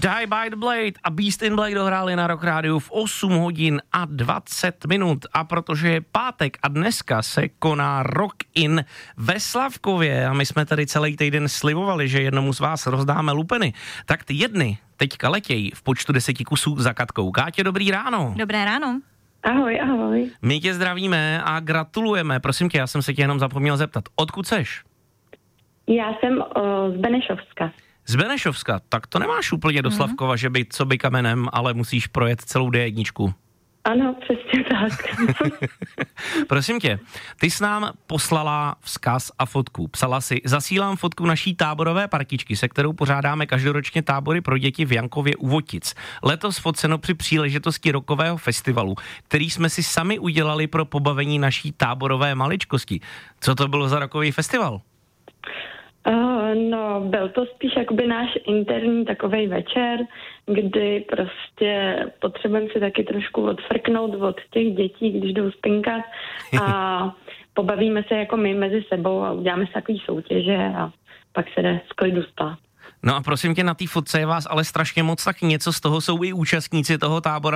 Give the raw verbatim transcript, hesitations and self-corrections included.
Die by the Blade a Beast in Black dohráli na Rock Rádiu v osm hodin a dvacet minut. A protože je pátek a dneska se koná Rock in ve Slavkově a my jsme tady celý týden slibovali, že jednomu z vás rozdáme lupeny, tak ty jedny teďka letějí v počtu deseti kusů za Katkou. Kátě, dobrý ráno. Dobré ráno. Ahoj, ahoj. My tě zdravíme a gratulujeme. Prosím tě, já jsem se tě jenom zapomněl zeptat. Odkud seš? Já jsem o, z Benešovska. Z Benešovska, tak to nemáš úplně do Slavkova, že by co by kamenem, ale musíš projet celou dé jedna. Ano, přesně tak. Prosím tě, ty jsi nám poslala vzkaz a fotku. Psala si, zasílám fotku naší táborové partičky, se kterou pořádáme každoročně tábory pro děti v Jankově u Votic. Letos foceno při příležitosti rokového festivalu, který jsme si sami udělali pro pobavení naší táborové maličkosti. Co to bylo za rokový festival? Uh, no, byl to spíš jakoby náš interní takovej večer, kdy prostě potřebujeme si taky trošku odfrknout od těch dětí, když jdou spinkat a pobavíme se jako my mezi sebou a uděláme si takový soutěže a pak se jde z klidu spát. No a prosím tě, na té fotce je vás ale strašně moc, tak něco z toho jsou i účastníci toho tábora.